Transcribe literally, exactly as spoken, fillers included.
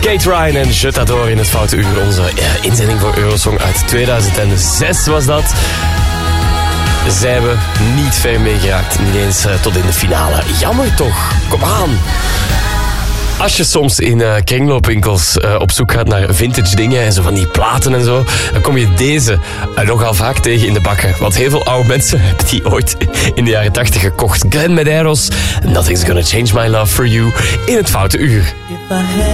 Kate Ryan en Je t'adore in het Foute Uur. Onze uh, inzending voor Eurosong uit tweeduizend zes was dat. Zij hebben niet ver meegeraakt. Niet eens uh, tot in de finale. Jammer toch. Kom aan. Als je soms in uh, kringloopwinkels uh, op zoek gaat naar vintage dingen en zo van die platen en zo, dan kom je deze uh, nogal vaak tegen in de bakken. Want heel veel oude mensen hebben die ooit in de jaren tachtig gekocht. Glenn Medeiros, Nothing's Gonna Change My Love For You in het Foute Uur.